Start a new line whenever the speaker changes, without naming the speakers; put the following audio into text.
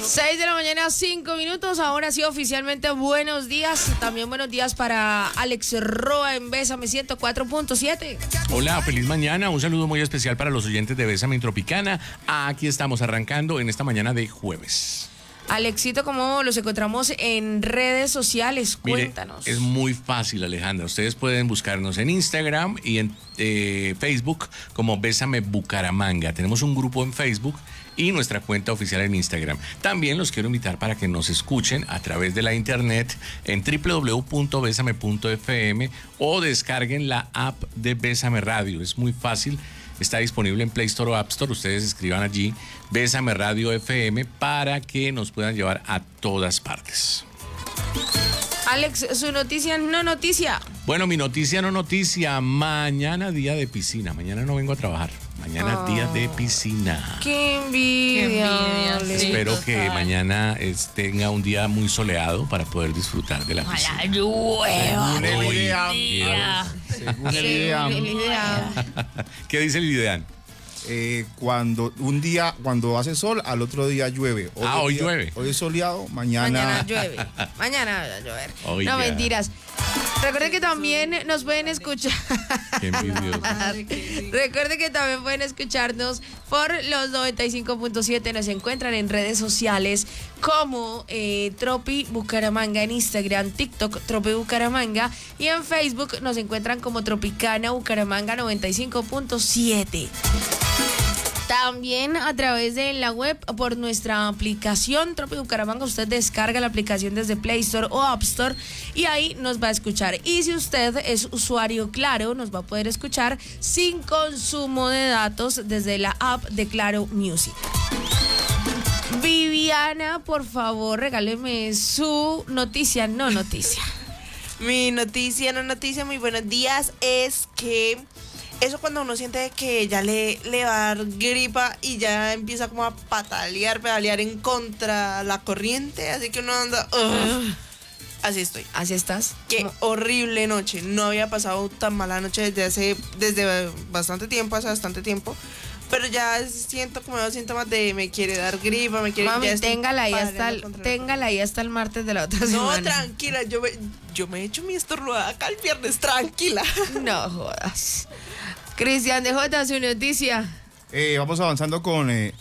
6 de la mañana, 5 minutos. Ahora sí, oficialmente buenos días. También buenos días para Alex Roa en Bésame 104.7.
Hola, feliz mañana. Un saludo muy especial para los oyentes de Bésame en Tropicana. Aquí estamos arrancando en esta mañana de jueves.
Alexito, ¿cómo los encontramos en redes sociales? Cuéntanos.
Mire, es muy fácil, Alejandra. Ustedes pueden buscarnos en Instagram y en Facebook como Bésame Bucaramanga. Tenemos un grupo en Facebook y nuestra cuenta oficial en Instagram. También los quiero invitar para que nos escuchen a través de la internet en www.besame.fm o descarguen la app de Bésame Radio. Es muy fácil. Está disponible en Play Store o App Store. Ustedes escriban allí Bésame Radio FM para que nos puedan llevar a todas partes.
Alex, su noticia no noticia.
Bueno, mi noticia no noticia. Mañana día de piscina. Mañana no vengo a trabajar. Mañana día de piscina.
¡Qué envidia!
Espero que mañana tenga un día muy soleado para poder disfrutar de la piscina.
Según
el IDEAM.
¿Qué dice el IDEAM?
Cuando hace sol, al otro día llueve.
Hoy llueve.
Hoy es soleado, mañana
llueve. Mañana va a llover.
Oiga.
No, mentiras. Recuerden que también nos pueden escuchar.
Qué envidioso.
Recuerden que también pueden escucharnos por los 95.7. Nos encuentran en redes sociales como Tropi Bucaramanga en Instagram, TikTok Tropi Bucaramanga y en Facebook nos encuentran como Tropicana Bucaramanga 95.7. También a través de la web por nuestra aplicación Tropi Bucaramanga. Usted descarga la aplicación desde Play Store o App Store y ahí nos va a escuchar. Y si usted es usuario Claro, nos va a poder escuchar sin consumo de datos desde la app de Claro Music. Viviana, por favor, regáleme su noticia, no noticia.
Mi noticia, no noticia, muy buenos días, es que eso cuando uno siente que ya le va a dar gripa y ya empieza como a pedalear en contra la corriente, así que uno anda... Así estoy.
¿Así estás?
Qué horrible noche. No había pasado tan mala noche desde bastante tiempo, hace bastante tiempo. Pero ya siento como los síntomas de me quiere dar gripa, me quiere...
Mami, téngala ahí hasta el martes de la otra semana.
No, tranquila, yo me he hecho mi estornudada acá el viernes, tranquila.
No jodas. Cristian de J, su noticia.
Vamos avanzando con